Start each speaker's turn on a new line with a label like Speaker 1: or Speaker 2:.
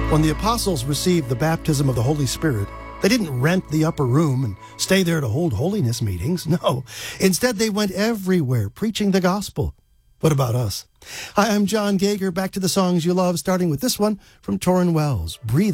Speaker 1: When the apostles received the baptism of the Holy Spirit, they didn't rent the upper room and stay there to hold holiness meetings. No, instead they went everywhere preaching the gospel. What about us? Hi, I'm John Gager, back to the songs you love, starting with this one from Tauren Wells, Breathe